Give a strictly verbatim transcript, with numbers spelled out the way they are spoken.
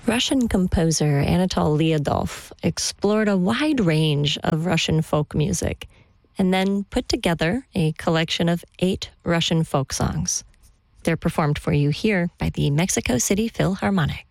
Russian composer Anatol Lyudov explored a wide range of Russian folk music and then put together a collection of eight Russian folk songs. They're performed for you here by the Mexico City Philharmonic.